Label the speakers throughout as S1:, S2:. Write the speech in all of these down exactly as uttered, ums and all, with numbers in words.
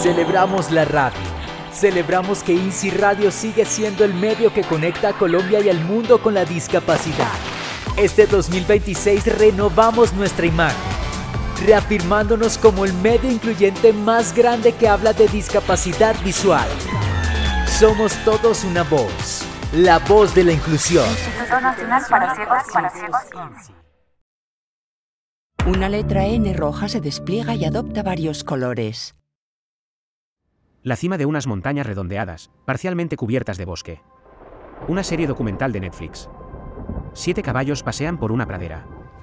S1: Celebramos la radio. Celebramos que INSI Radio sigue siendo el medio que conecta a Colombia y al mundo con la discapacidad. Este dos mil veintiséis renovamos nuestra imagen, reafirmándonos como el medio incluyente más grande que habla de discapacidad visual. Somos todos una voz, la voz de la inclusión.
S2: Instituto Nacional para Ciegos, para Ciegos INSI.
S3: Una letra N roja se despliega y adopta varios colores.
S4: La cima de unas montañas redondeadas, parcialmente cubiertas de bosque. Una serie documental de Netflix. Siete caballos pasean por una pradera.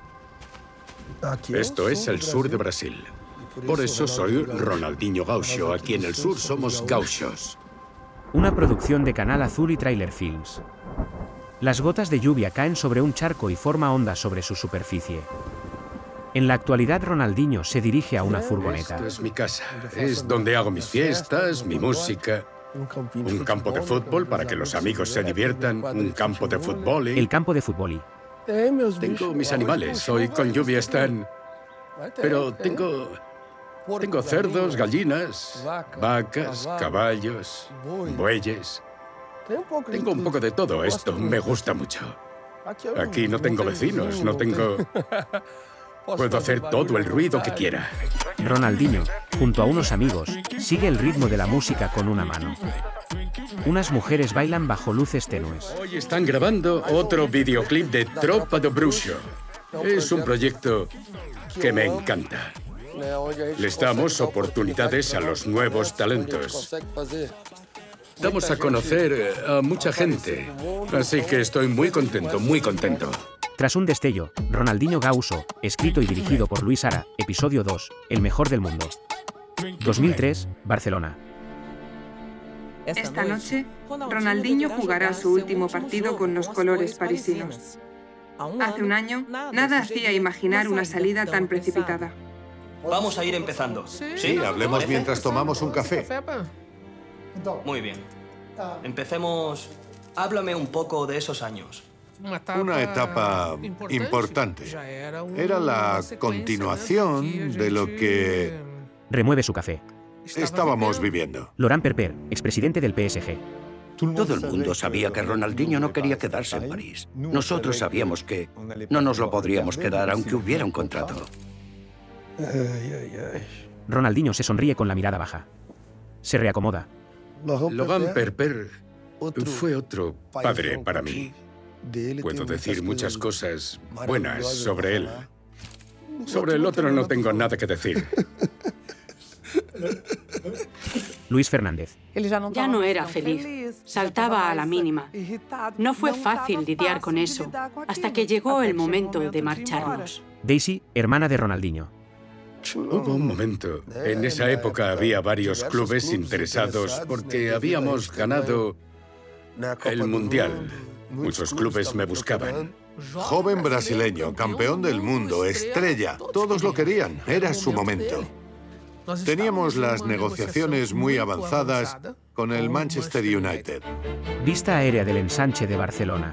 S5: Esto es el sur de Brasil. Por eso soy Ronaldinho Gaúcho. Aquí en el sur somos gauchos.
S4: Una producción de Canal Azul y Trailer Films. Las gotas de lluvia caen sobre un charco y forma ondas sobre su superficie. En la actualidad, Ronaldinho se dirige a una furgoneta.
S5: Esto es mi casa. Es donde hago mis fiestas, mi música. Un campo de fútbol para que los amigos se diviertan. Un campo de fútbol. Y...
S4: El campo de fútbol.
S5: Tengo mis animales. Hoy con lluvia están... Pero tengo... Tengo cerdos, gallinas, vacas, caballos, bueyes. Tengo un poco de todo. Esto me gusta mucho. Aquí no tengo vecinos, no tengo... Puedo hacer todo el ruido que quiera.
S4: Ronaldinho, junto a unos amigos, sigue el ritmo de la música con una mano. Unas mujeres bailan bajo luces tenues.
S5: Hoy están grabando otro videoclip de Tropa do Bruxo. Es un proyecto que me encanta. Les damos oportunidades a los nuevos talentos. Damos a conocer a mucha gente. Así que estoy muy contento, muy contento.
S4: Tras un destello, Ronaldinho Gaúcho, escrito y dirigido por Luis Ara, episodio dos, El mejor del mundo. dos mil tres, Barcelona.
S6: Esta noche, Ronaldinho jugará su último partido con los colores parisinos. Hace un año, nada hacía imaginar una salida tan precipitada.
S7: Vamos a ir empezando.
S8: Sí, hablemos mientras tomamos un café.
S7: Muy bien. Empecemos... Háblame un poco de esos años.
S8: Una etapa importante. Era la continuación de lo que...
S4: Remueve su café.
S8: Estábamos viviendo.
S4: Laurent Perper, expresidente del P S G.
S9: Todo el mundo sabía que Ronaldinho no quería quedarse en París. Nosotros sabíamos que no nos lo podríamos quedar aunque hubiera un contrato.
S4: Ronaldinho se sonríe con la mirada baja. Se reacomoda.
S5: Laurent Perper fue otro padre para mí. Puedo decir muchas cosas buenas sobre él. Sobre el otro no tengo nada que decir.
S4: Luis Fernández.
S10: Ya no era feliz. Saltaba a la mínima. No fue fácil lidiar con eso, hasta que llegó el momento de marcharnos.
S4: Daisy, hermana de Ronaldinho.
S5: Hubo un momento. En esa época había varios clubes interesados porque habíamos ganado el Mundial. Muchos clubes me buscaban.
S8: Joven brasileño, campeón del mundo, estrella. Todos lo querían. Era su momento. Teníamos las negociaciones muy avanzadas con el Manchester United.
S4: Vista aérea del ensanche de Barcelona.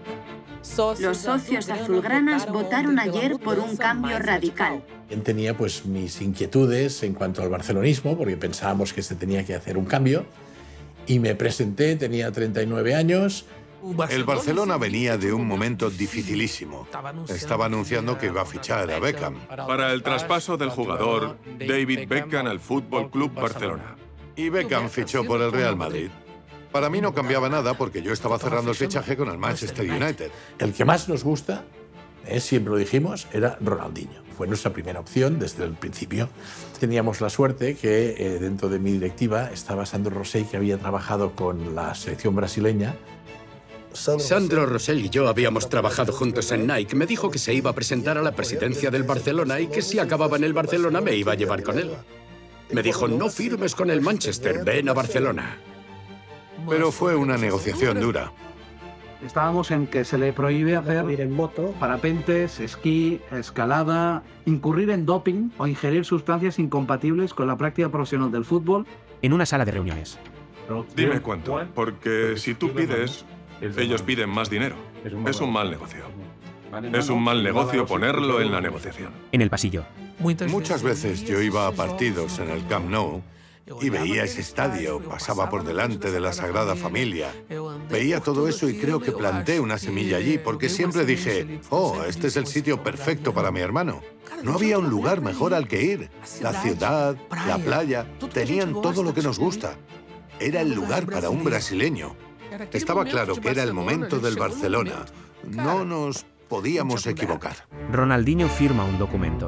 S11: Los socios azulgranas votaron ayer por un cambio radical.
S12: Tenía pues mis inquietudes en cuanto al barcelonismo, porque pensábamos que se tenía que hacer un cambio. Y me presenté, tenía treinta y nueve años.
S8: El Barcelona venía de un momento dificilísimo. Estaba anunciando que iba a fichar a Beckham.
S13: Para el traspaso del jugador David Beckham al Fútbol Club Barcelona.
S8: Y Beckham fichó por el Real Madrid. Para mí no cambiaba nada porque yo estaba cerrando el fichaje con el Manchester United.
S12: El que más nos gusta, eh, siempre lo dijimos, era Ronaldinho. Fue nuestra primera opción desde el principio. Teníamos la suerte que eh, dentro de mi directiva estaba Sandro Rosell, que había trabajado con la selección brasileña.
S5: Sandro Rosell y yo habíamos trabajado juntos en Nike. Me dijo que se iba a presentar a la presidencia del Barcelona y que si acababa en el Barcelona me iba a llevar con él. Me dijo, no firmes con el Manchester, ven a Barcelona.
S8: Pero fue una negociación dura.
S14: Estábamos en que se le prohíbe hacer ir en moto, parapentes, esquí, escalada, incurrir en doping o ingerir sustancias incompatibles con la práctica profesional del fútbol.
S4: En una sala de reuniones.
S13: Dime cuánto, porque si tú pides, ellos piden más dinero. Es un mal negocio. Es un mal negocio ponerlo en la negociación.
S4: En el pasillo.
S8: Muchas veces yo iba a partidos en el Camp Nou Y veía ese estadio, pasaba por delante de la Sagrada Familia. Veía todo eso y creo que planté una semilla allí, porque siempre dije, oh, este es el sitio perfecto para mi hermano. No había un lugar mejor al que ir. La ciudad, la playa, tenían todo lo que nos gusta. Era el lugar para un brasileño. Estaba claro que era el momento del Barcelona. No nos podíamos equivocar.
S4: Ronaldinho firma un documento.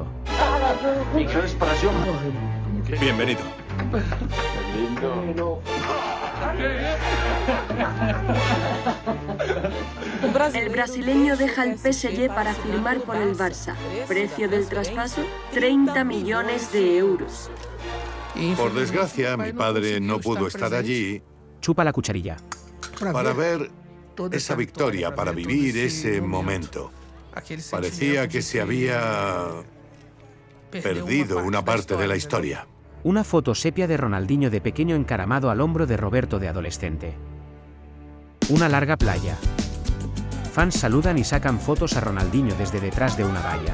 S13: Bienvenido.
S11: El brasileño deja el P S G para firmar por el Barça. Precio del traspaso, treinta millones de euros.
S8: Por desgracia, mi padre no pudo estar allí.
S4: Chupa la cucharilla.
S8: Para ver esa victoria, para vivir ese momento. Parecía que se había perdido una parte de la historia.
S4: Una foto sepia de Ronaldinho de pequeño encaramado al hombro de Roberto de adolescente. Una larga playa. Fans saludan y sacan fotos a Ronaldinho desde detrás de una valla.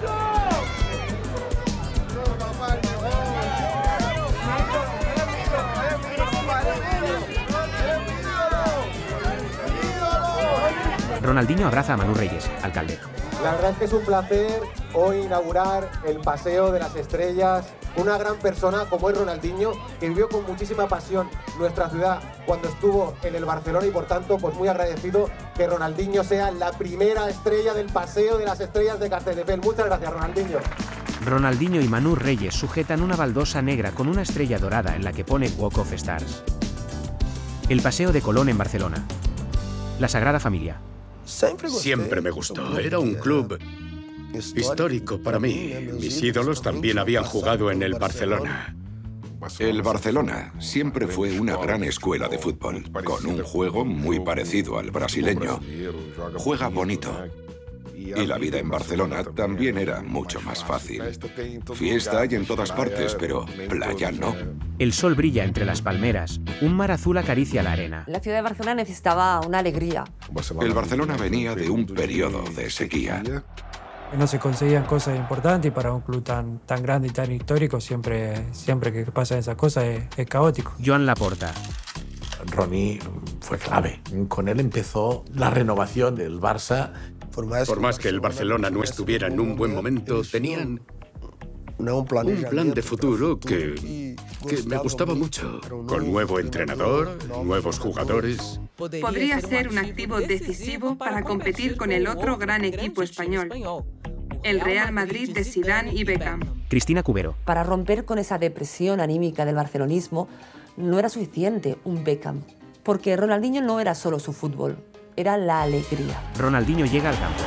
S4: Ronaldinho abraza a Manu Reyes, alcalde.
S15: La verdad es que es un placer hoy inaugurar el Paseo de las Estrellas. Una gran persona como es Ronaldinho, que vivió con muchísima pasión nuestra ciudad cuando estuvo en el Barcelona y por tanto pues muy agradecido que Ronaldinho sea la primera estrella del Paseo de las Estrellas de Castelldefels. Muchas gracias, Ronaldinho.
S4: Ronaldinho y Manu Reyes sujetan una baldosa negra con una estrella dorada en la que pone Walk of Stars. El Paseo de Colón en Barcelona. La Sagrada Familia.
S5: Siempre me gustó. Era un club histórico para mí. Mis ídolos también habían jugado en el Barcelona.
S16: El Barcelona siempre fue una gran escuela de fútbol, con un juego muy parecido al brasileño. Juega bonito. Y la vida en Barcelona también era mucho más fácil. Fiesta hay en todas partes, pero playa no.
S4: El sol brilla entre las palmeras, un mar azul acaricia la arena.
S17: La ciudad de Barcelona necesitaba una alegría.
S16: El Barcelona venía de un periodo de sequía.
S18: No se conseguían cosas importantes y para un club tan, tan grande y tan histórico siempre, siempre que pasan esas cosas es, es caótico.
S4: Joan Laporta.
S12: Ronnie fue clave. Con él empezó la renovación del Barça.
S5: Por más que el Barcelona no estuviera en un buen momento, tenían un plan de futuro que, que me gustaba mucho. Con nuevo entrenador, nuevos jugadores.
S6: Podría ser un activo decisivo para competir con el otro gran equipo español, el Real Madrid de Zidane y Beckham.
S4: Cristina Cubero.
S17: Para romper con esa depresión anímica del barcelonismo, no era suficiente un Beckham, porque Ronaldinho no era solo su fútbol, era la alegría.
S4: Ronaldinho llega al campo.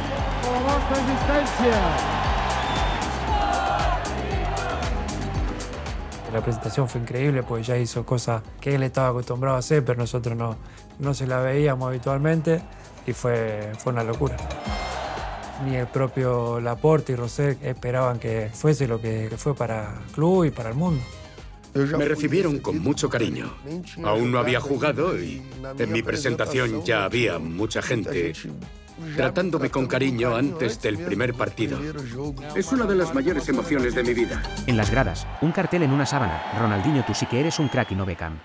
S18: La presentación fue increíble, pues ya hizo cosas que él estaba acostumbrado a hacer, pero nosotros no, no se la veíamos habitualmente y fue, fue una locura. Ni el propio Laporte y Rosell esperaban que fuese lo que fue para el club y para el mundo.
S5: Me recibieron con mucho cariño. Aún no había jugado y en mi presentación ya había mucha gente tratándome con cariño antes del primer partido. Es una de las mayores emociones de mi vida.
S4: En las gradas, un cartel en una sábana. Ronaldinho, tú sí que eres un crack y no Beckham.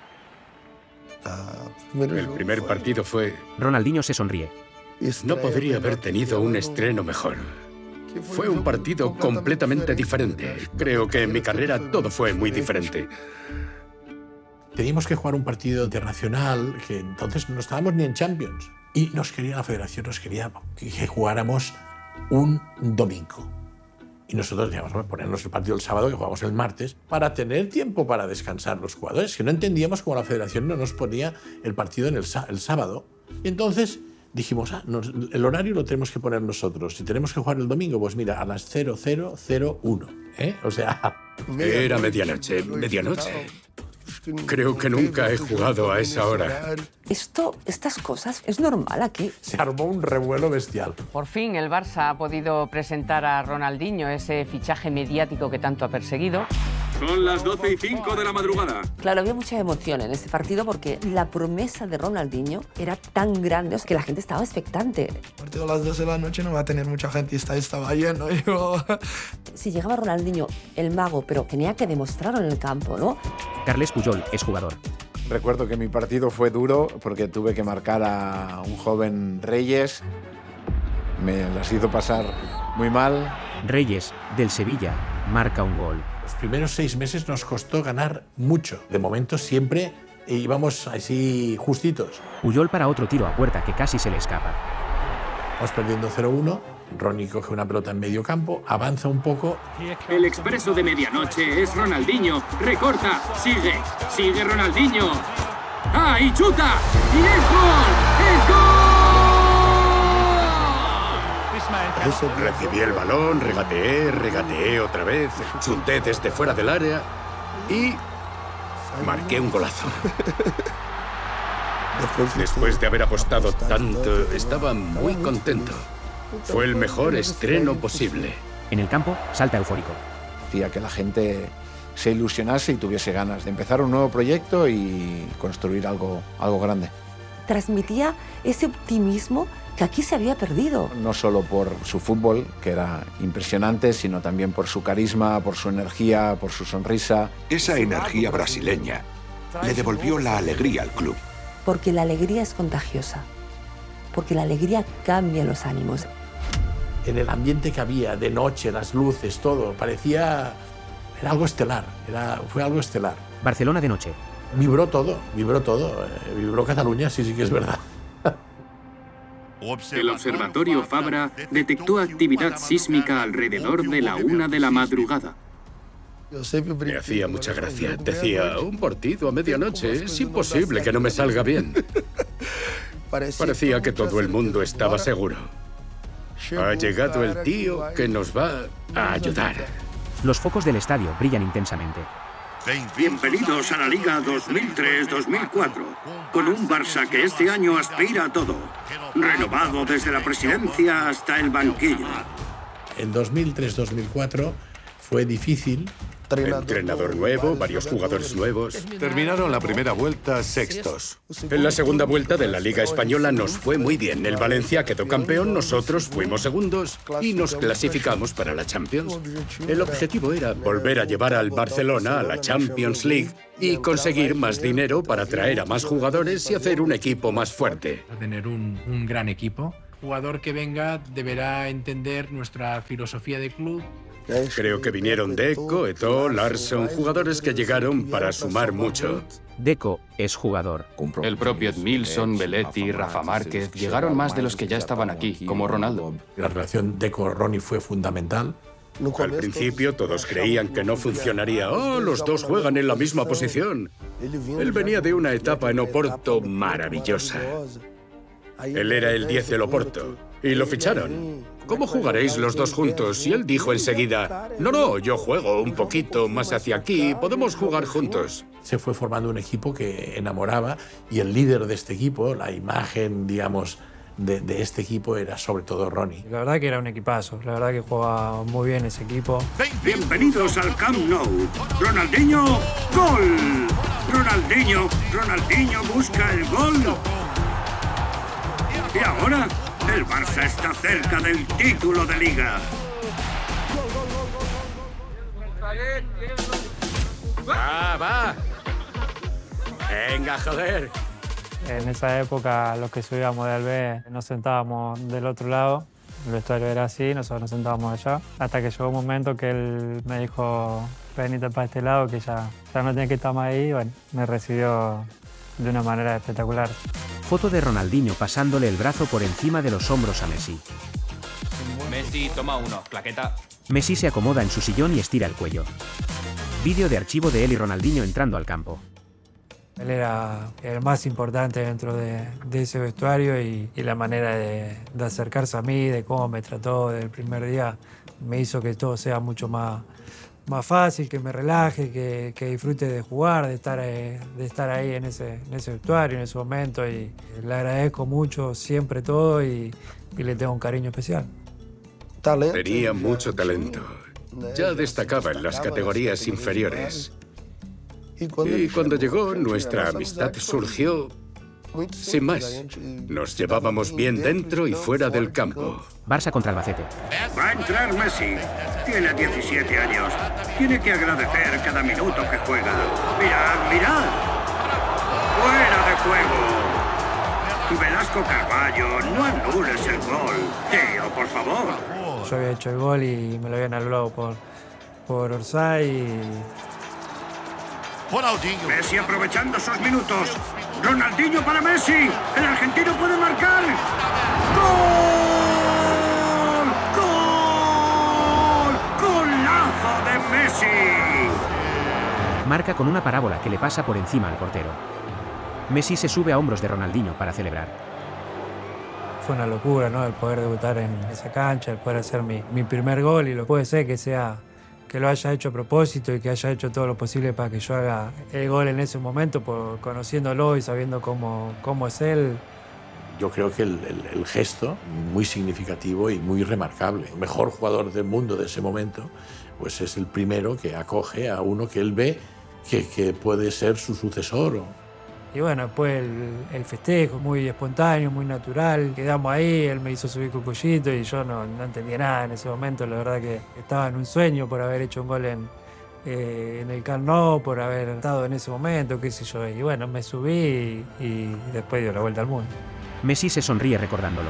S5: El primer partido fue...
S4: Ronaldinho se sonríe.
S5: No podría haber tenido un estreno mejor. Fue un partido completamente diferente. Creo que en mi carrera todo fue muy diferente.
S12: Teníamos que jugar un partido internacional, que entonces no estábamos ni en Champions. Y nos quería la federación, nos quería que jugáramos un domingo. Y nosotros digamos, ponernos el partido el sábado, que jugamos el martes, para tener tiempo para descansar los jugadores, que no entendíamos cómo la federación no nos ponía el partido en el, el sábado. Y entonces dijimos, ah, nos, el horario lo tenemos que poner nosotros. Si tenemos que jugar el domingo, pues mira, a las cero cero cero uno. ¿Eh? O sea...
S5: Era medianoche, medianoche. Creo que nunca he jugado a esa hora.
S17: Esto, estas cosas, ¿es normal aquí?
S12: Se armó un revuelo bestial.
S19: Por fin el Barça ha podido presentar a Ronaldinho, ese fichaje mediático que tanto ha perseguido. Son las doce y cinco de la madrugada.
S17: Claro, había mucha emoción en este partido porque la promesa de Ronaldinho era tan grande que la gente estaba expectante.
S20: El partido a las doce de la noche no va a tener mucha gente y está, estaba lleno. Yo...
S17: Si llegaba Ronaldinho, el mago, pero tenía que demostrarlo en el campo, ¿no?
S4: Carles Puyol es jugador.
S21: Recuerdo que mi partido fue duro porque tuve que marcar a un joven Reyes. Me las hizo pasar muy mal.
S4: Reyes, del Sevilla, marca un gol.
S12: Los primeros seis meses nos costó ganar mucho. De momento siempre íbamos así justitos.
S4: Puyol para otro tiro a puerta que casi se le escapa.
S12: Vamos perdiendo cero uno. Ronnie coge una pelota en medio campo, avanza un poco.
S19: El expreso de medianoche es Ronaldinho. Recorta, sigue, sigue Ronaldinho. ¡Ah, y chuta! ¡Y es gol! ¡Es gol!
S5: Recibí el balón, regateé, regateé otra vez, chuté desde fuera del área y marqué un golazo. Después de haber apostado tanto, estaba muy contento. Fue el mejor estreno posible.
S4: En el campo, salta eufórico.
S21: Hacía que la gente se ilusionase y tuviese ganas de empezar un nuevo proyecto y construir algo, algo grande.
S17: Transmitía ese optimismo que aquí se había perdido.
S21: No solo por su fútbol, que era impresionante, sino también por su carisma, por su energía, por su sonrisa.
S16: Esa energía brasileña le devolvió la alegría al club.
S17: Porque la alegría es contagiosa. Porque la alegría cambia los ánimos.
S12: En el ambiente que había, de noche, las luces, todo, parecía... Era algo estelar, era, fue algo estelar.
S4: Barcelona de noche.
S12: Vibró todo, vibró todo. Eh, vibró Cataluña, sí, sí que es verdad.
S19: El observatorio Fabra detectó actividad sísmica alrededor de la una de la madrugada.
S5: Me hacía mucha gracia. Decía, un partido a medianoche, es imposible que no me salga bien. Parecía que todo el mundo estaba seguro. Ha llegado el tío que nos va a ayudar.
S4: Los focos del estadio brillan intensamente.
S19: Bienvenidos a la Liga dos mil tres dos mil cuatro, con un Barça que este año aspira a todo, renovado desde la presidencia hasta el banquillo.
S12: En dos mil tres dos mil cuatro fue difícil.
S5: Entrenador nuevo, varios jugadores nuevos.
S8: Terminaron la primera vuelta sextos.
S5: En la segunda vuelta de la Liga Española nos fue muy bien. El Valencia quedó campeón, nosotros fuimos segundos y nos clasificamos para la Champions. El objetivo era volver a llevar al Barcelona a la Champions League y conseguir más dinero para traer a más jugadores y hacer un equipo más fuerte.
S22: Tener un, un gran equipo. El jugador que venga deberá entender nuestra filosofía de club.
S5: Creo que vinieron Deco, Eto'o, Larsson, jugadores que llegaron para sumar mucho.
S4: Deco es jugador.
S23: El propio Edmilson, Belletti, Rafa Márquez, llegaron más de los que ya estaban aquí, como Ronaldo.
S12: La relación Deco-Ronnie fue fundamental.
S5: Al principio todos creían que no funcionaría. Oh, los dos juegan en la misma posición. Él venía de una etapa en Oporto maravillosa. Él era el diez del Oporto y lo ficharon. ¿Cómo jugaréis los dos juntos? Y él dijo enseguida, no, no, yo juego un poquito más hacia aquí, podemos jugar juntos.
S12: Se fue formando un equipo que enamoraba y el líder de este equipo, la imagen, digamos, de, de este equipo era sobre todo Ronnie.
S18: La verdad que era un equipazo, la verdad que jugaba muy bien ese equipo.
S19: Bienvenidos al Camp Nou. Ronaldinho, gol. Ronaldinho, Ronaldinho busca el gol. Y ahora, el Barça está cerca del título de Liga.
S5: ¡Va, va! ¡Venga, joder!
S18: En esa época, los que subíamos del B nos sentábamos del otro lado. El vestuario era así, nosotros nos sentábamos allá. Hasta que llegó un momento que él me dijo, venite para este lado, que ya, ya no tenía que estar más ahí. Y bueno, me recibió de una manera espectacular.
S4: Foto de Ronaldinho pasándole el brazo por encima de los hombros a Messi.
S23: Messi, toma uno, claqueta.
S4: Messi se acomoda en su sillón y estira el cuello. Vídeo de archivo de él y Ronaldinho entrando al campo.
S18: Él era el más importante dentro de, de ese vestuario y, y la manera de, de acercarse a mí, de cómo me trató desde el primer día, me hizo que todo sea mucho más, más fácil, que me relaje, que, que disfrute de jugar, de estar, de estar ahí en ese, en ese vestuario, en ese momento. Y le agradezco mucho siempre todo y, y le tengo un cariño especial.
S5: Tenía mucho talento. ya destacaba en las categorías inferiores. Y cuando llegó, nuestra amistad surgió sin más. Nos llevábamos bien dentro y fuera del campo.
S4: Barça contra Albacete.
S19: Va a entrar Messi. Tiene diecisiete años. Tiene que agradecer cada minuto que juega. Mirad, mirad. ¡Fuera de juego! Velasco Carballo, no anules el gol. Tío, por favor.
S18: Yo había hecho el gol y me lo habían anulado por, por Orsay y...
S19: Messi aprovechando esos minutos. Ronaldinho para Messi. El argentino puede marcar. ¡Gol! ¡Gol! ¡Golazo de Messi!
S4: Marca con una parábola que le pasa por encima al portero. Messi se sube a hombros de Ronaldinho para celebrar.
S18: Fue una locura, ¿no? El poder debutar en esa cancha, el poder hacer mi, mi primer gol, y lo puede ser que sea que lo haya hecho a propósito y que haya hecho todo lo posible para que yo haga el gol en ese momento, por, conociéndolo y sabiendo cómo, cómo es él.
S12: Yo creo que el, el, el gesto, muy significativo y muy remarcable. El mejor jugador del mundo de ese momento, pues es el primero que acoge a uno que él ve que, que puede ser su sucesor.
S18: Y bueno, después el, el festejo, muy espontáneo, muy natural. Quedamos ahí, él me hizo subir cucullito y yo no, no entendía nada en ese momento. La verdad que estaba en un sueño por haber hecho un gol en, eh, en el Camp Nou, por haber estado en ese momento, qué sé yo. Y bueno, me subí y, y después dio la vuelta al mundo.
S4: Messi se sonríe recordándolo.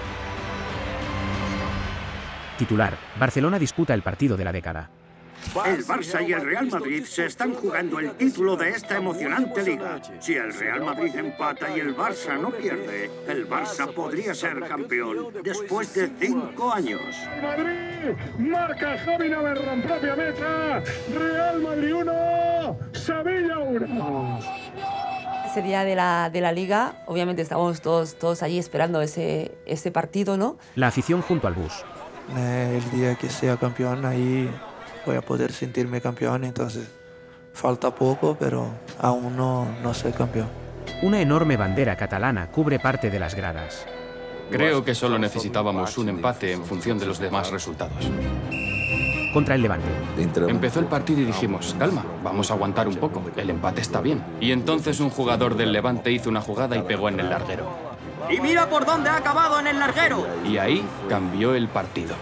S4: Titular, Barcelona disputa el partido de la década.
S19: El Barça y el Real Madrid se están jugando el título de esta emocionante liga. Si el Real Madrid empata y el Barça no pierde, el Barça podría ser campeón después de cinco años.
S1: Madrid, marca Javi Navarro en propia meta. Real Madrid uno, Sevilla uno.
S17: Ese día de la, de la Liga, obviamente estábamos todos, todos allí esperando ese, ese partido, ¿no?
S4: La afición junto al bus.
S2: El día que sea campeón, ahí voy a poder sentirme campeón, entonces falta poco, pero aún no, no soy campeón.
S4: Una enorme bandera catalana cubre parte de las gradas.
S23: Creo que solo necesitábamos un empate en función de los demás resultados.
S4: Contra el Levante.
S23: Empezó el partido y dijimos, calma, vamos a aguantar un poco, el empate está bien. Y entonces un jugador del Levante hizo una jugada y pegó en el larguero.
S7: ¡Y mira por dónde ha acabado en el larguero!
S23: Y ahí cambió el partido.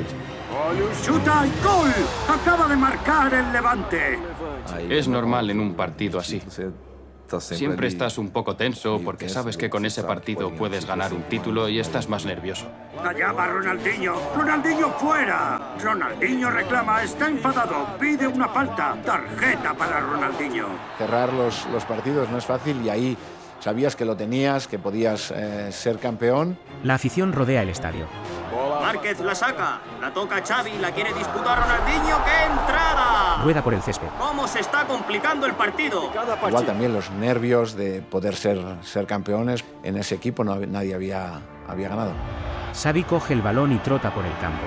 S19: ¡Chuta! ¡Gol! Acaba de marcar el Levante.
S23: Es normal en un partido así. Siempre estás un poco tenso porque sabes que con ese partido puedes ganar un título y estás más nervioso.
S19: Allá va Ronaldinho. ¡Ronaldinho fuera! Ronaldinho reclama, está enfadado, pide una falta. Tarjeta para Ronaldinho.
S21: Cerrar los, los partidos no es fácil y ahí sabías que lo tenías, que podías eh, ser campeón.
S4: La afición rodea el estadio.
S7: Márquez la saca, la toca Xavi, la quiere disputar Ronaldinho. ¡Qué entrada!
S4: Rueda por el césped.
S7: ¿Cómo se está complicando el partido?
S21: Igual también los nervios de poder ser, ser campeones. En ese equipo no, nadie había, había ganado.
S4: Xavi coge el balón y trota por el campo.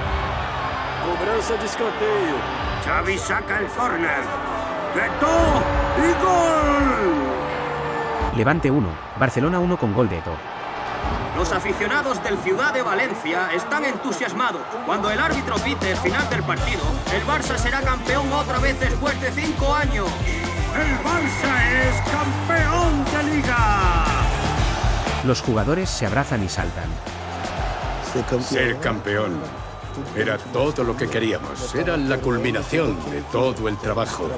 S19: Cobranza de escanteio. Xavi saca el córner. ¡Eto'o! ¡Y gol!
S4: Levante uno, Barcelona uno con gol de Eto'o.
S7: Los aficionados del Ciudad de Valencia están entusiasmados. Cuando el árbitro pite el final del partido, el Barça será campeón otra vez después de cinco años.
S19: ¡El Barça es campeón de Liga!
S4: Los jugadores se abrazan y saltan.
S5: Ser campeón era todo lo que queríamos. Era la culminación de todo el trabajo,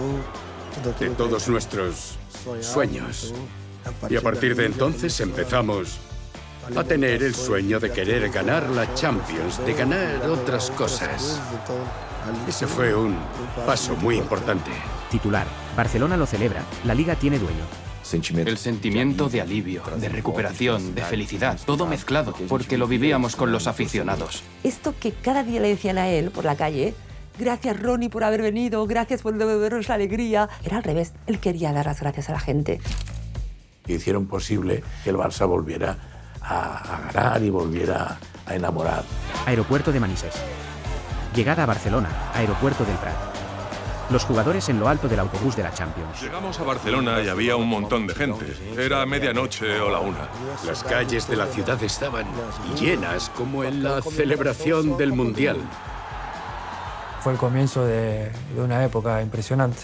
S5: de todos nuestros sueños. Y a partir de entonces empezamos a tener el sueño de querer ganar la Champions, de ganar otras cosas. Ese fue un paso muy importante.
S4: Titular, Barcelona lo celebra, la Liga tiene dueño.
S23: El sentimiento de alivio, de recuperación, de felicidad, todo mezclado, porque lo vivíamos con los aficionados.
S17: Esto que cada día le decían a él por la calle, gracias Ronnie por haber venido, gracias por devolvernos la alegría, era al revés, él quería dar las gracias a la gente.
S12: Hicieron posible que el Barça volviera a, a ganar y volviera a enamorar.
S4: Aeropuerto de Manises. Llegada a Barcelona, Aeropuerto del Prat. Los jugadores en lo alto del autobús de la Champions.
S13: Llegamos a Barcelona y había un montón de gente. Era medianoche o la una.
S5: Las calles de la ciudad estaban llenas como en la celebración del Mundial.
S18: fue el comienzo de, de una época impresionante.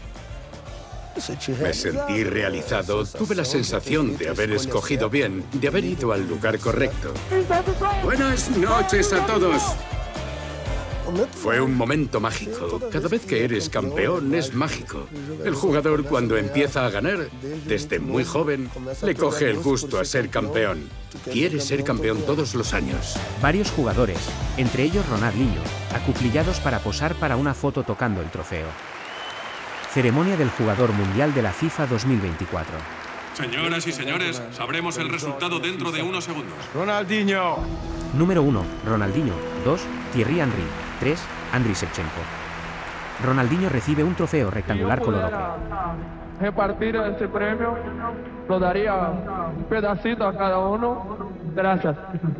S5: Me sentí realizado, tuve la sensación de haber escogido bien, de haber ido al lugar correcto. Buenas noches a todos. Fue un momento mágico. Cada vez que eres campeón es mágico. El jugador cuando empieza a ganar, desde muy joven, le coge el gusto a ser campeón. Quiere ser campeón todos los años.
S4: Varios jugadores, entre ellos Ronaldinho, acuclillados para posar para una foto tocando el trofeo. Ceremonia del jugador mundial de la FIFA dos mil veinticuatro.
S3: Señoras y señores, sabremos el resultado dentro de unos segundos.
S4: Ronaldinho. Número uno, Ronaldinho. dos, Thierry Henry. tres, Andriy Shevchenko. Ronaldinho recibe un trofeo rectangular color ocre.
S9: Repartir este premio, lo daría un pedacito a cada uno. Gracias.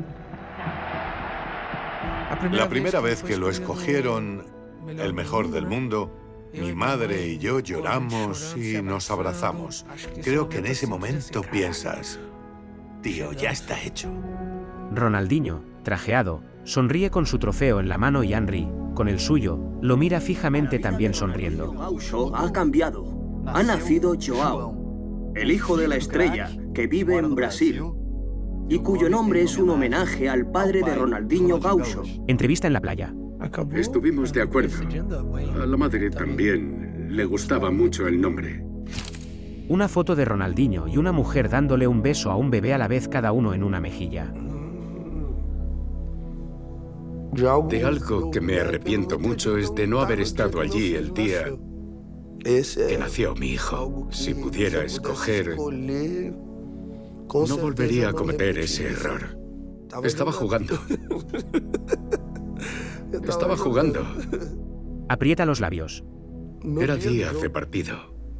S8: La primera vez que lo escogieron el mejor del mundo, mi madre y yo lloramos y nos abrazamos. Creo que en ese momento piensas, tío, ya está hecho.
S4: Ronaldinho, trajeado, sonríe con su trofeo en la mano y Henry, con el suyo, lo mira fijamente también sonriendo.
S7: Gaúcho ha cambiado. Ha nacido Joao, el hijo de la estrella, que vive en Brasil, y cuyo nombre es un homenaje al padre de Ronaldinho Gaúcho.
S4: Entrevista en la playa.
S5: Estuvimos de acuerdo. A la madre también le gustaba mucho el nombre.
S4: Una foto de Ronaldinho y una mujer dándole un beso a un bebé a la vez, cada uno en una mejilla.
S5: De algo que me arrepiento mucho es de no haber estado allí el día que nació mi hijo. Si pudiera escoger, no volvería a cometer ese error. Estaba jugando. Estaba jugando.
S4: Aprieta los labios.
S5: Era día de partido.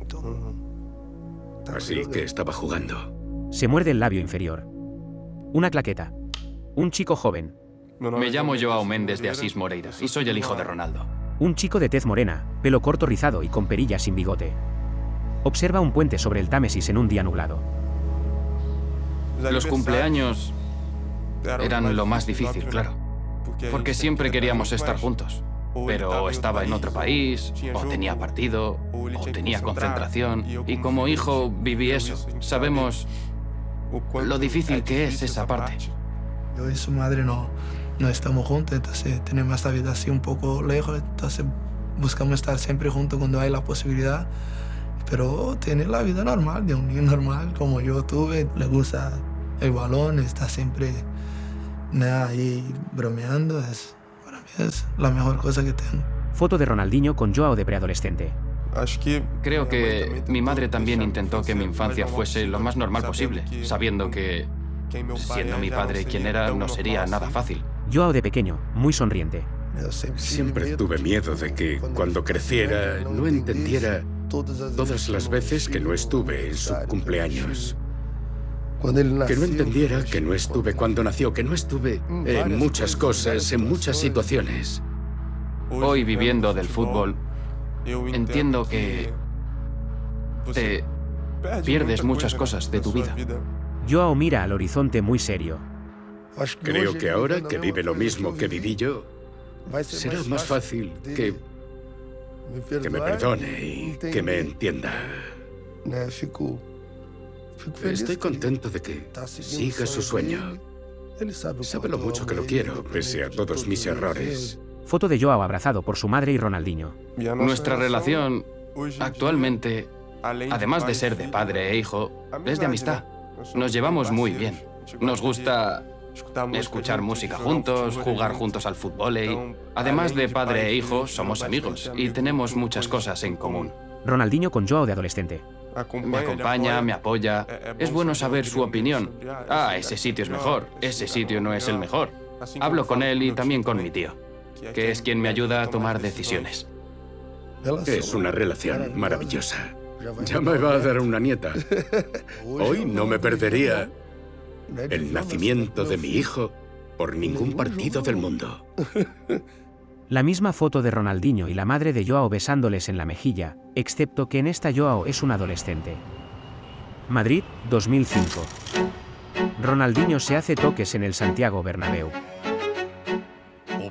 S5: Así que estaba jugando.
S4: Se muerde el labio inferior. Una claqueta. Un chico joven.
S23: Me llamo Joao Méndez de Asís Moreira y soy el hijo de Ronaldo.
S4: Un chico de tez morena, pelo corto rizado y con perilla sin bigote. Observa un puente sobre el Támesis en un día nublado.
S23: Los cumpleaños eran lo más difícil, claro. Porque siempre queríamos estar juntos. Pero estaba en otro país, o tenía partido, o tenía concentración. Y como hijo viví eso. Sabemos lo difícil que es esa parte.
S20: Yo y su madre no, no estamos juntos, entonces tenemos esta vida así un poco lejos, entonces buscamos estar siempre juntos cuando hay la posibilidad. Pero tener la vida normal, de un niño normal, como yo tuve, le gusta el balón, está siempre nada, ahí bromeando, es, para mí es la mejor cosa que tengo.
S4: Foto de Ronaldinho con Joao de preadolescente.
S23: Creo que mi madre también intentó que mi infancia fuese lo más normal posible, sabiendo que, siendo mi padre quien era, no sería nada fácil.
S4: Joao de pequeño, muy sonriente.
S5: Siempre tuve miedo de que, cuando creciera, no entendiera todas las veces que no estuve en su cumpleaños. Que no entendiera que no estuve cuando nació, que no estuve en muchas cosas, en muchas situaciones.
S23: Hoy, viviendo del fútbol, entiendo que te pierdes muchas cosas de tu vida.
S4: Joao mira al horizonte muy serio.
S5: Creo que ahora que vive lo mismo que viví yo, será más fácil que, que me perdone y que me entienda. Estoy contento de que siga su sueño. Sabe lo mucho que lo quiero, pese a todos mis errores.
S4: Foto de Joao abrazado por su madre y Ronaldinho.
S23: Nuestra relación, actualmente, además de ser de padre e hijo, es de amistad. Nos llevamos muy bien. Nos gusta escuchar música juntos, jugar juntos al fútbol. Además de padre e hijo, somos amigos y tenemos muchas cosas en común.
S4: Ronaldinho con Joao de adolescente.
S23: Me acompaña, me apoya. Es bueno saber su opinión. Ah, ese sitio es mejor. Ese sitio no es el mejor. Hablo con él y también con mi tío, que es quien me ayuda a tomar decisiones.
S5: Es una relación maravillosa. Ya me va a dar una nieta. Hoy no me perdería el nacimiento de mi hijo por ningún partido del mundo.
S4: La misma foto de Ronaldinho y la madre de Joao besándoles en la mejilla, excepto que en esta Joao es un adolescente. Madrid, dos mil cinco. Ronaldinho se hace toques en el Santiago Bernabéu.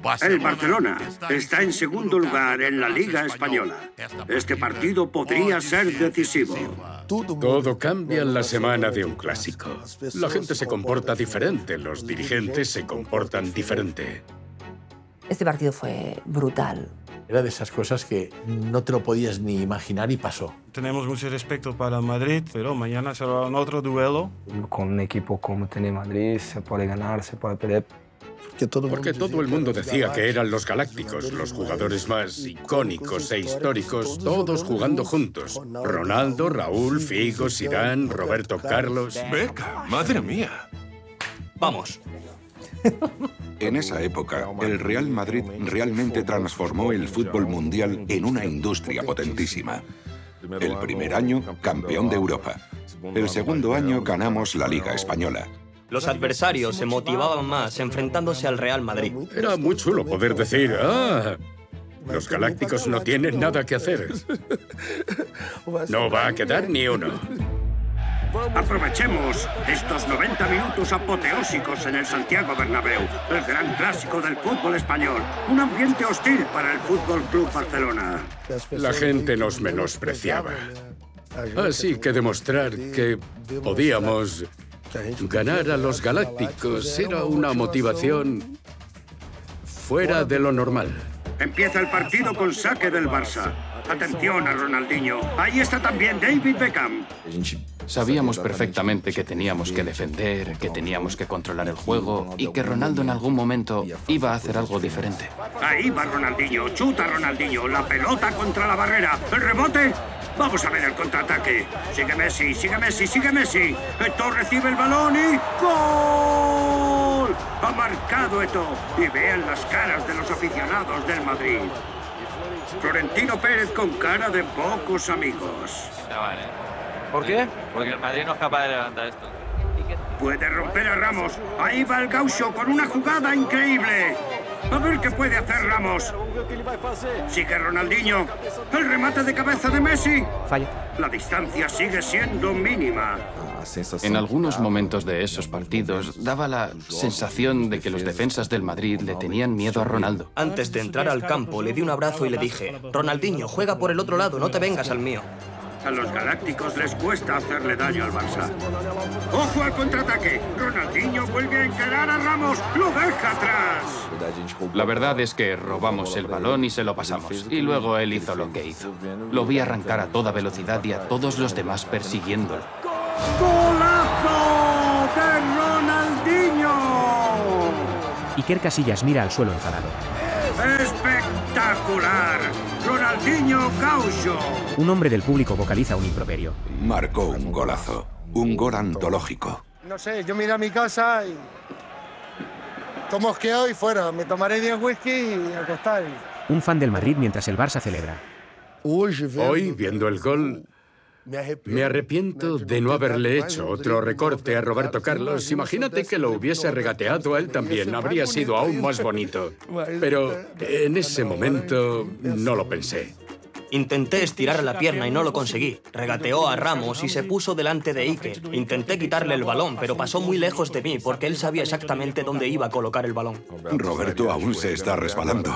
S19: El Barcelona está en segundo lugar en la Liga Española. Este partido podría ser decisivo.
S5: Todo cambia en la semana de un clásico. La gente se comporta diferente, los dirigentes se comportan diferente.
S17: Este partido fue brutal.
S12: Era de esas cosas que no te lo podías ni imaginar y pasó.
S10: Tenemos mucho respeto para Madrid, pero mañana será un otro duelo.
S11: Con un equipo como tiene Madrid se puede ganar, se puede perder.
S5: Porque todo el mundo decía que eran los Galácticos, los jugadores más icónicos e históricos, todos jugando juntos. Ronaldo, Raúl, Figo, Zidane, Roberto Carlos...
S13: Beckham, madre mía.
S7: Vamos.
S16: En esa época, el Real Madrid realmente transformó el fútbol mundial en una industria potentísima. El primer año, campeón de Europa. El segundo año, ganamos la Liga Española.
S7: Los adversarios se motivaban más enfrentándose al Real Madrid.
S5: Era muy chulo poder decir, ah, los Galácticos no tienen nada que hacer. No va a quedar ni uno.
S19: Aprovechemos estos noventa minutos apoteósicos en el Santiago Bernabéu, el gran clásico del fútbol español. Un ambiente hostil para el Fútbol Club Barcelona.
S5: La gente nos menospreciaba. Así que demostrar que podíamos ganar a los Galácticos era una motivación fuera de lo normal.
S19: Empieza el partido con saque del Barça. Atención a Ronaldinho. Ahí está también David Beckham.
S23: Sabíamos perfectamente que teníamos que defender, que teníamos que controlar el juego y que Ronaldo en algún momento iba a hacer algo diferente.
S19: Ahí va Ronaldinho. Chuta Ronaldinho. La pelota contra la barrera. El rebote. Vamos a ver el contraataque. Sigue Messi, sigue Messi, sigue Messi. Eto'o recibe el balón y ¡gol! Ha marcado Eto'o. Y vean las caras de los aficionados del Madrid. Florentino Pérez con cara de pocos amigos.
S14: ¿Por qué? Porque el Madrid no es capaz de levantar esto.
S19: Puede romper a Ramos. Ahí va el Gaucho con una jugada increíble. A ver qué puede hacer Ramos. Sigue Ronaldinho. El remate de cabeza de Messi.
S4: Falla.
S19: La distancia sigue siendo mínima.
S23: En algunos momentos de esos partidos daba la sensación de que los defensas del Madrid le tenían miedo a Ronaldo.
S7: Antes de entrar al campo le di un abrazo y le dije: Ronaldinho, juega por el otro lado, no te vengas al mío.
S19: A los Galácticos les cuesta hacerle daño al Barça. ¡Ojo al contraataque! Ronaldinho vuelve a encarar a Ramos. ¡Lo deja atrás!
S23: La verdad es que robamos el balón y se lo pasamos. Y luego él hizo lo que hizo. Lo vi arrancar a toda velocidad y a todos los demás persiguiéndolo.
S19: ¡Golazo de Ronaldinho!
S4: Iker Casillas mira al suelo enfadado.
S19: ¡Espectacular! ¡Ronaldinho Gaucho!
S4: Un hombre del público vocaliza un improperio.
S16: Marcó un golazo. Un gol antológico.
S24: No sé, yo me iré a mi casa y... tomo mosqueado y fuera. Me tomaré diez whisky y acostar.
S4: Un fan del Madrid mientras el Barça celebra.
S5: Hoy, viendo el gol, me arrepiento de no haberle hecho otro recorte a Roberto Carlos. Imagínate que lo hubiese regateado a él también. Habría sido aún más bonito. Pero en ese momento no lo pensé.
S7: Intenté estirar la pierna y no lo conseguí. Regateó a Ramos y se puso delante de Iker. Intenté quitarle el balón, pero pasó muy lejos de mí porque él sabía exactamente dónde iba a colocar el balón.
S16: Roberto aún se está resbalando.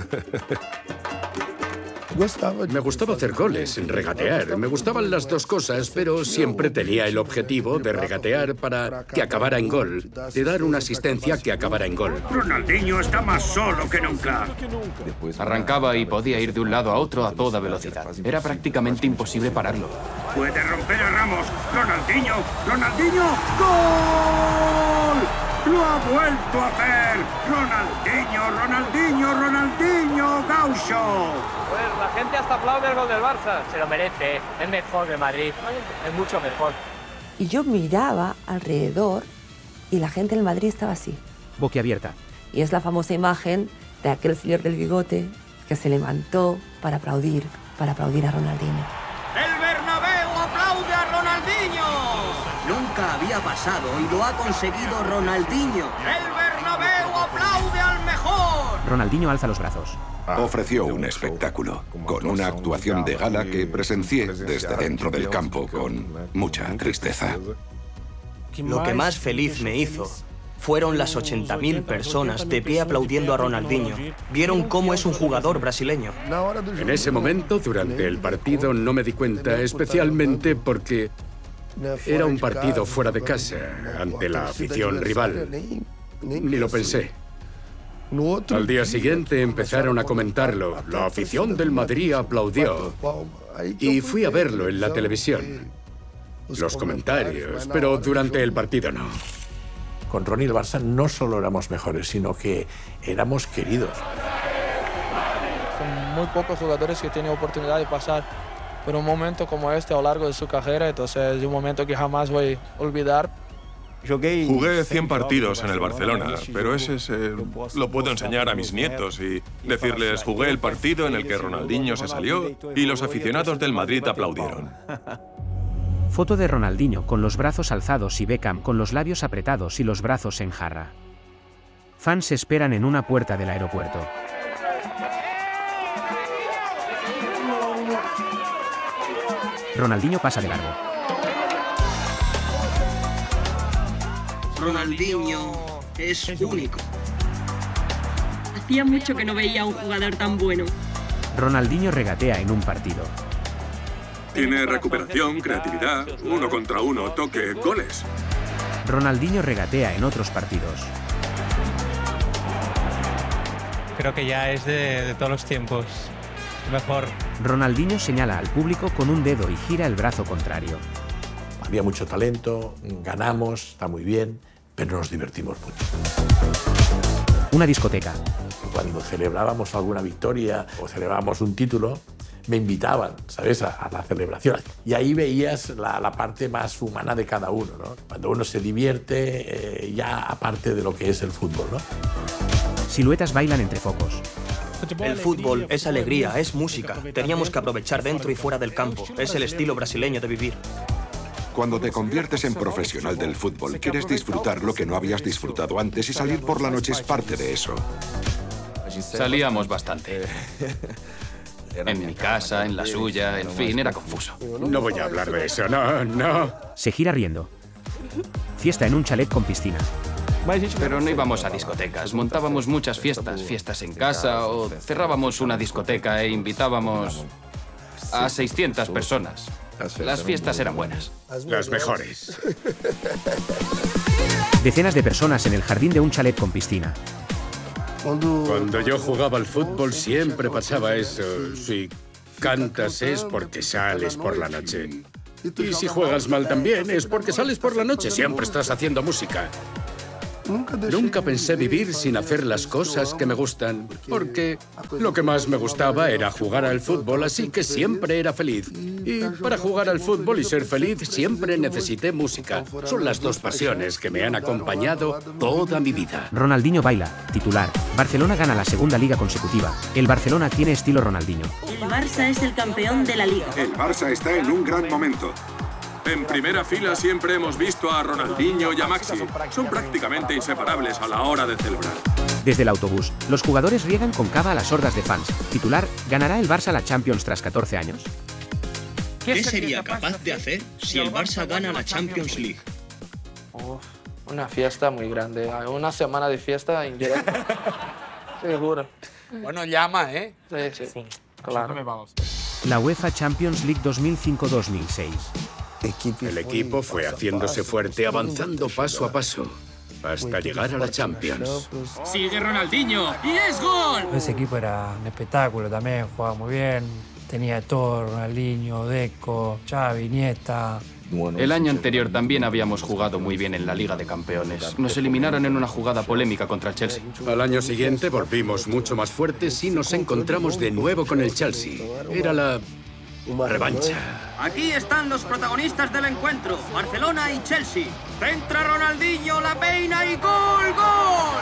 S5: Me gustaba hacer goles, regatear. Me gustaban las dos cosas, pero siempre tenía el objetivo de regatear para que acabara en gol, de dar una asistencia que acabara en gol.
S19: Ronaldinho está más solo que nunca.
S23: Arrancaba y podía ir de un lado a otro a toda velocidad. Era prácticamente imposible pararlo.
S19: Puede romper a Ramos. Ronaldinho, Ronaldinho, ¡gol! ¡Lo ha vuelto a hacer! ¡Ronaldinho, Ronaldinho, Ronaldinho, Gaucho!
S14: Pues la gente hasta aplaude el gol del Barça. Se lo merece, es mejor que Madrid, es mucho mejor.
S17: Y yo miraba alrededor y la gente en el Madrid estaba así.
S4: Boquiabierta.
S17: Y es la famosa imagen de aquel señor del bigote que se levantó para aplaudir, para aplaudir a Ronaldinho.
S19: ¡El Bernabéu aplaude a Ronaldinho!
S7: Nunca había pasado y lo ha conseguido Ronaldinho.
S19: ¡El Bernabéu aplaude al mejor!
S4: Ronaldinho alza los brazos.
S16: Ofreció un espectáculo, con una actuación de gala que presencié desde dentro del campo con mucha tristeza.
S7: Lo que más feliz me hizo Fueron las ochenta mil personas de pie aplaudiendo a Ronaldinho. Vieron cómo es un jugador brasileño.
S5: En ese momento, durante el partido, no me di cuenta, especialmente porque era un partido fuera de casa, ante la afición rival. Ni lo pensé. Al día siguiente empezaron a comentarlo. La afición del Madrid aplaudió. Y fui a verlo en la televisión. Los comentarios, pero durante el partido no.
S12: Con Ronnie y el Barça no solo éramos mejores, sino que éramos queridos.
S18: Son muy pocos jugadores que tienen oportunidad de pasar por un momento como este a lo largo de su carrera, entonces es un momento que jamás voy a olvidar.
S13: Jugué cien partidos en el Barcelona, pero ese es, eh, lo puedo enseñar a mis nietos y decirles, jugué el partido en el que Ronaldinho se salió y los aficionados del Madrid aplaudieron.
S4: Foto de Ronaldinho con los brazos alzados y Beckham con los labios apretados y los brazos en jarra. Fans esperan en una puerta del aeropuerto. Ronaldinho pasa de largo.
S7: Ronaldinho es único.
S1: Hacía mucho que no veía a un jugador tan bueno.
S4: Ronaldinho regatea en un partido.
S3: Tiene recuperación, creatividad, uno contra uno, toque, goles.
S4: Ronaldinho regatea en otros partidos.
S6: Creo que ya es de, de todos los tiempos. Mejor.
S4: Ronaldinho señala al público con un dedo y gira el brazo contrario.
S12: Había mucho talento, ganamos, está muy bien, pero nos divertimos mucho.
S4: Una discoteca.
S12: Cuando celebrábamos alguna victoria o celebrábamos un título, me invitaban, ¿sabes?, a, a la celebración. Y ahí veías la, la parte más humana de cada uno, ¿no? Cuando uno se divierte, eh, ya aparte de lo que es el fútbol, ¿no?
S4: Siluetas bailan entre focos.
S7: El fútbol es alegría, es música. Teníamos que aprovechar dentro y fuera del campo. Es el estilo brasileño de vivir.
S16: Cuando te conviertes en profesional del fútbol, quieres disfrutar lo que no habías disfrutado antes y salir por la noche es parte de eso.
S23: Salíamos bastante. En mi casa, en la suya, en fin, era confuso.
S5: No voy a hablar de eso, no, no.
S4: Se gira riendo. Fiesta en un chalet con piscina.
S23: Pero no íbamos a discotecas, montábamos muchas fiestas, fiestas en casa o cerrábamos una discoteca e invitábamos a seiscientas personas. Las fiestas eran buenas.
S5: Las mejores.
S4: Decenas de personas en el jardín de un chalet con piscina.
S5: Cuando yo jugaba al fútbol siempre pasaba eso. Si cantas es porque sales por la noche. Y si juegas mal también es porque sales por la noche. Siempre estás haciendo música. Nunca pensé vivir sin hacer las cosas que me gustan, porque lo que más me gustaba era jugar al fútbol, así que siempre era feliz. Y para jugar al fútbol y ser feliz siempre necesité música. Son las dos pasiones que me han acompañado toda mi vida.
S4: Ronaldinho baila, titular. Barcelona gana la segunda liga consecutiva. El Barcelona tiene estilo Ronaldinho.
S1: El Barça es el campeón de la liga.
S3: El Barça está en un gran momento. En primera fila siempre hemos visto a Ronaldinho y a Maxi. Son prácticamente inseparables a la hora de celebrar.
S4: Desde el autobús, los jugadores riegan con cava a las hordas de fans. Titular, ¿ganará el Barça la Champions tras catorce años?
S7: ¿Qué sería capaz de hacer si el Barça gana la Champions League?
S18: Uf, una fiesta muy grande. Una semana de fiesta indirecta. Seguro.
S21: Bueno, llama, ¿eh?
S18: Sí, sí. Claro.
S4: La UEFA Champions League dos mil cinco dos mil seis.
S5: El equipo fue haciéndose fuerte, avanzando paso a paso, hasta llegar a la Champions.
S1: ¡Sigue Ronaldinho! ¡Y es gol!
S18: Ese equipo era un espectáculo también, jugaba muy bien. Tenía todo, Ronaldinho, Deco, Xavi, Iniesta.
S23: El año anterior también habíamos jugado muy bien en la Liga de Campeones. Nos eliminaron en una jugada polémica contra el Chelsea.
S5: Al año siguiente volvimos mucho más fuertes y nos encontramos de nuevo con el Chelsea. Era la revancha.
S7: Aquí están los protagonistas del encuentro, Barcelona y Chelsea. Centra Ronaldinho, la peina y gol, gol.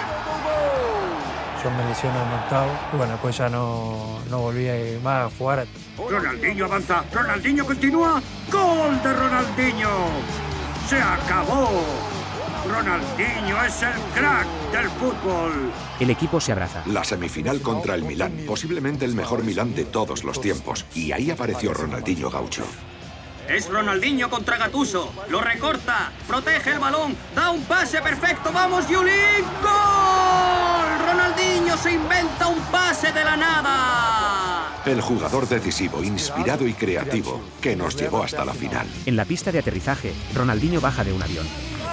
S18: Yo me lesioné en octavo y bueno, pues ya no, no volví más a jugar.
S19: Ronaldinho avanza, Ronaldinho continúa, gol de Ronaldinho. Se acabó. Ronaldinho es el crack del fútbol.
S4: El equipo se abraza.
S16: La semifinal contra el Milán, posiblemente el mejor Milán de todos los tiempos. Y ahí apareció Ronaldinho Gaucho.
S7: Es Ronaldinho contra Gattuso. Lo recorta, protege el balón, da un pase perfecto. ¡Vamos, Juli! ¡Gol! Ronaldinho se inventa un pase de la nada.
S16: El jugador decisivo, inspirado y creativo, que nos llevó hasta la final.
S4: En la pista de aterrizaje, Ronaldinho baja de un avión.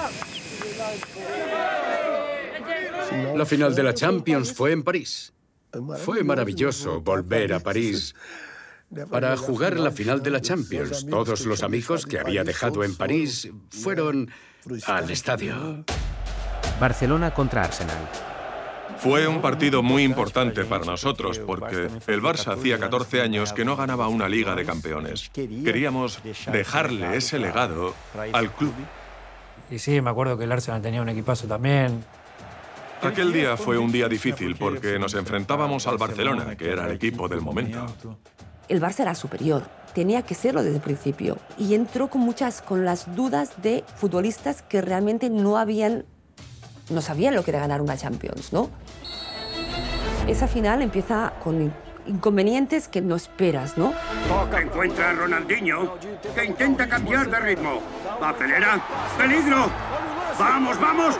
S5: La final de la Champions fue en París. Fue maravilloso volver a París para jugar la final de la Champions. Todos los amigos que había dejado en París fueron al estadio.
S4: Barcelona contra Arsenal.
S13: Fue un partido muy importante para nosotros porque el Barça hacía catorce años que no ganaba una Liga de Campeones. Queríamos dejarle ese legado al club.
S18: Y sí, me acuerdo que el Arsenal tenía un equipazo también.
S13: Aquel día fue un día difícil porque nos enfrentábamos al Barcelona, que era el equipo del momento.
S17: El Barça era superior, tenía que serlo desde el principio. Y entró con muchas, con las dudas de futbolistas que realmente no habían, no sabían lo que era ganar una Champions, ¿no? Esa final empieza con inconvenientes que no esperas, ¿no?
S19: Encuentra a Ronaldinho, que intenta cambiar de ritmo. Acelera, peligro. ¡Vamos, vamos!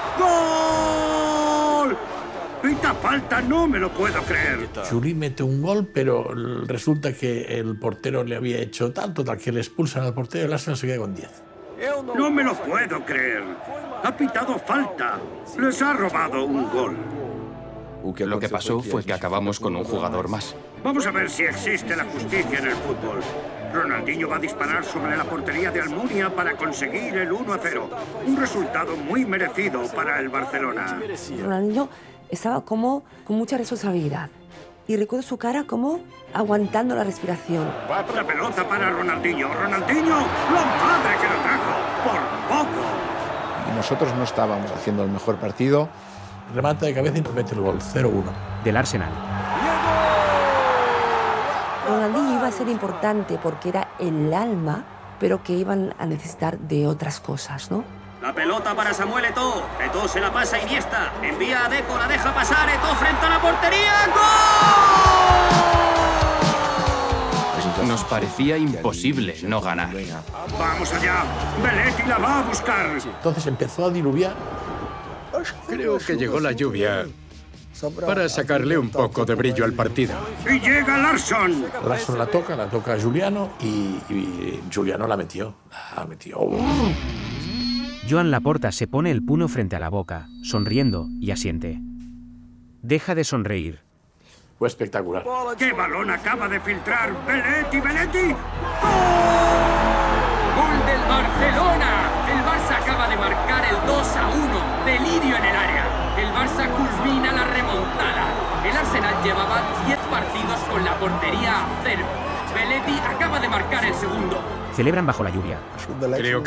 S19: ¡Gol! ¡Pita falta! ¡No me lo puedo creer!
S12: Juli mete un gol, pero resulta que el portero le había hecho tanto tal que le expulsan al portero y el Arsenal se queda con diez.
S19: ¡No me lo puedo creer! Ha pitado falta. Les ha robado un gol.
S23: Lo que pasó fue que acabamos con un jugador más.
S19: Vamos a ver si existe la justicia en el fútbol. Ronaldinho va a disparar sobre la portería de Almunia para conseguir el uno a cero. Un resultado muy merecido para el Barcelona.
S17: Ronaldinho estaba como con mucha responsabilidad. Y recuerdo su cara como aguantando la respiración.
S19: La pelota para Ronaldinho. ¡Ronaldinho! ¡La madre que lo trajo! ¡Por poco!
S21: Y nosotros no estábamos haciendo el mejor partido.
S12: Remata de cabeza y nos mete el gol, cero uno.
S4: Del Arsenal.
S17: Ronaldinho iba a ser importante porque era el alma, pero que iban a necesitar de otras cosas, ¿no?
S7: La pelota para Samuel Eto'o. Eto'o se la pasa a Iniesta. Envía a Deco, la deja pasar. Eto'o frente a la portería. ¡Gol!
S23: Nos parecía imposible no ganar.
S19: ¡Vamos allá! ¡Belletti la va a buscar!
S12: Entonces empezó a diluviar.
S5: Creo que llegó la lluvia para sacarle un poco de brillo al partido.
S19: ¡Y llega Larsson!
S12: Larsson la toca, la toca a Giuliano y, y Giuliano la metió. La metió.
S4: Joan Laporta se pone el puño frente a la boca, sonriendo y asiente. Deja de sonreír.
S12: Fue espectacular.
S19: ¡Qué balón acaba de filtrar! ¡Belletti, Belletti!
S1: ¡Gol del Barcelona! El Barça acaba de marcar el dos a uno. Delirio en el área. El Barça culmina la remontada. El Arsenal llevaba diez partidos con la portería a cero. Belletti acaba de marcar el segundo.
S4: Celebran bajo la lluvia.
S5: Creo